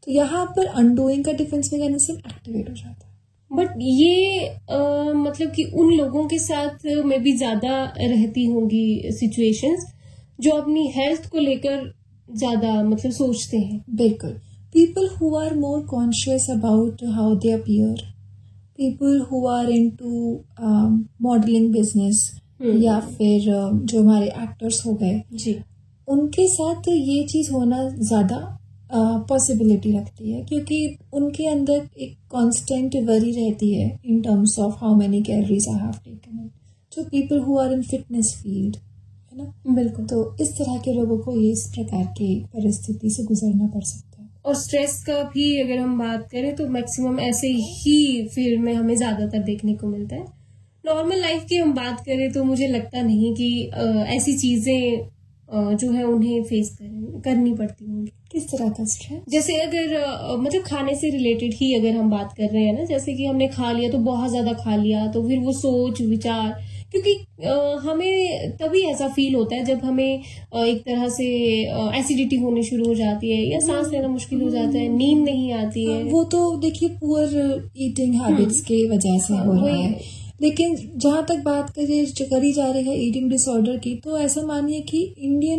तो यहाँ पर अनडूइंग का डिफेंस मैकेनिज्म एक्टिवेट हो जाता है। बट ये मतलब कि उन लोगों के साथ में भी ज्यादा रहती होंगी सिचुएशंस जो अपनी हेल्थ को लेकर ज्यादा मतलब सोचते हैं। बिल्कुल, people who are more conscious about how they appear, people who are into modelling business या फिर जो हमारे एक्टर्स हो गए जी, उनके साथ ये चीज होना ज्यादा पॉसिबिलिटी रखती है, क्योंकि उनके अंदर एक कांस्टेंट वरी रहती है in terms of how many calories I have taken. जो people who are in fitness field है ना, बिल्कुल। तो इस तरह के लोगों को ये इस प्रकार की परिस्थिति से गुजरना पड़ सकता है। और स्ट्रेस का भी अगर हम बात करें तो मैक्सिमम ऐसे ही फील्ड में हमें ज्यादातर देखने को मिलता है। नॉर्मल लाइफ की हम बात करें तो मुझे लगता नहीं कि ऐसी चीजें जो है उन्हें फेस करनी पड़ती होंगी। किस तरह का स्ट्रेस? जैसे अगर मतलब खाने से रिलेटेड ही अगर हम बात कर रहे हैं ना, जैसे कि हमने खा लिया तो बहुत ज्यादा खा लिया, तो फिर वो सोच विचार, क्योंकि हमें तभी ऐसा फील होता है जब हमें एक तरह से एसिडिटी होनी शुरू हो जाती है या सांस लेना मुश्किल हो जाता है, नींद नहीं आती है। वो तो देखिए पुअर ईटिंग हैबिट्स के वजह से हो रहा है। लेकिन जहां तक बात करी जा रही है ईटिंग डिसऑर्डर की, तो ऐसा मानिए कि इंडियन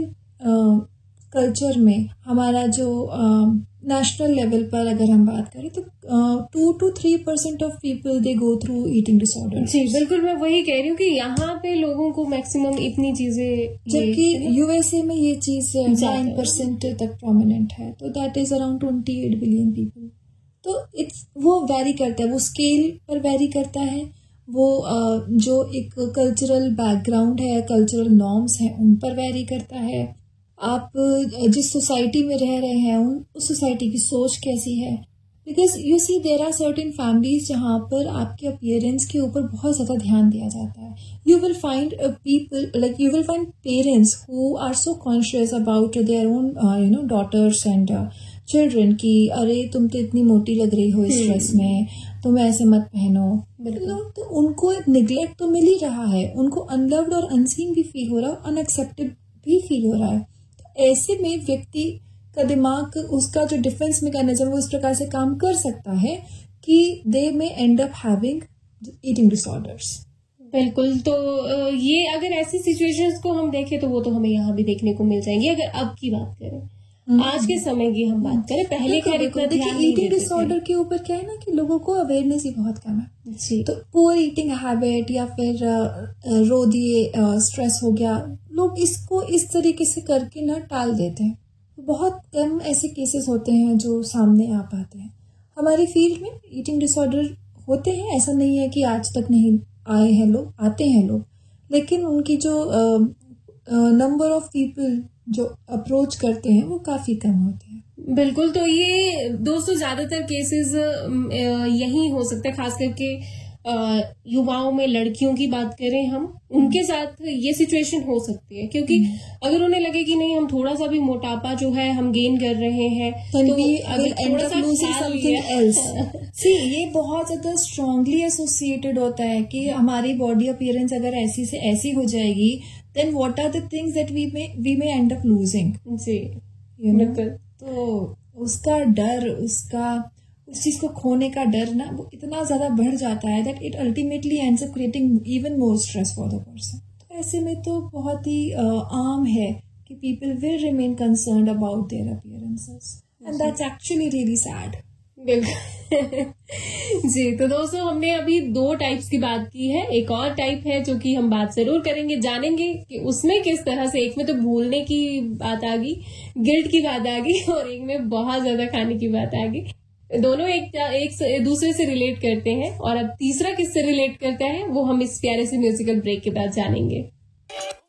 कल्चर में हमारा जो नेशनल लेवल पर अगर हम बात करें तो 2 to 3% of people they go through eating disorder. जी बिल्कुल, मैं वही कह रही हूँ कि यहाँ पे लोगों को मैक्सिमम इतनी चीजें, जबकि यूएसए में ये चीज 9% तक प्रोमिनेंट है, तो that is around 28 billion people. तो वो वेरी करता है, वो स्केल पर वेरी करता है, वो जो एक कल्चरल बैकग्राउंड है, कल्चरल नॉर्म्स हैं, उन पर वेरी करता है। आप जिस सोसाइटी में रह रहे हैं उस सोसाइटी की सोच कैसी है, because you see there are certain families जहाँ पर आपके अपीयरेंस के ऊपर बहुत ज्यादा ध्यान दिया जाता है। You will find people like you will find parents who are so conscious about their own daughters and children की अरे तुम तो इतनी मोटी लग रही हो इस ड्रेस में, तुम ऐसे मत पहनो। तो उनको निग्लेक्ट तो मिल ही रहा है, उनको अनलव्ड और अनसीन भी फील हो रहा है, अनएक्सेप्टेड भी फील हो रहा है। तो ऐसे में व्यक्ति का दिमाग, उसका जो डिफेंस मैकेनिज्म वो इस प्रकार से काम कर सकता है कि दे में and up having eating disorders. बिल्कुल, तो ये अगर ऐसी सिचुएशंस को हम देखें तो वो तो हमें यहाँ भी देखने को मिल जाएंगी। अगर अब की बात करें, आज के समय की हम बात करें, पहले क्या ईटिंग डिसऑर्डर के ऊपर क्या है ना कि लोगों को अवेयरनेस ही बहुत कम है जी। तो पुअर ईटिंग हैबिट या फिर रो दिए स्ट्रेस हो गया, लोग इसको इस तरीके से करके ना टाल देते हैं। बहुत कम ऐसे केसेस होते हैं जो सामने आ पाते हैं। हमारी फील्ड में ईटिंग डिसऑर्डर होते हैं, ऐसा नहीं है कि आज तक नहीं आए हैं लोग, आते हैं लोग, लेकिन उनकी जो नंबर ऑफ पीपल जो अप्रोच करते हैं वो काफी कम होते हैं। बिल्कुल, तो ये दोस्तों ज्यादातर केसेस यही हो सकता है, खास करके युवाओं में लड़कियों की बात करें हम, उनके साथ ये सिचुएशन हो सकती है, क्योंकि अगर उन्हें लगे कि नहीं हम थोड़ा सा भी मोटापा जो है हम गेन कर रहे हैं तो ये बहुत ज्यादा स्ट्रांगली एसोसिएटेड होता है कि हमारी बॉडी अपीयरेंस अगर ऐसी से ऐसी हो जाएगी, then what are the things that we may end up losing? जी बिल्कुल। तो उसका डर, उस चीज को खोने का डर ना वो इतना ज्यादा बढ़ जाता है that it ultimately ends up creating even more stress for the person. तो ऐसे में तो बहुत ही आम है कि people will remain concerned about their appearances and that's actually really sad. जी, तो दोस्तों हमने अभी 2 टाइप्स की बात की है, एक और टाइप है जो कि हम बात जरूर करेंगे, जानेंगे कि उसमें किस तरह से, एक में तो भूलने की बात आ गई, गिल्ट की बात आ गई, और एक में बहुत ज्यादा खाने की बात आ गई। दोनों एक दूसरे से रिलेट करते हैं, और अब तीसरा किससे रिलेट करता है वो हम इस प्यारे से म्यूजिकल ब्रेक के बाद जानेंगे।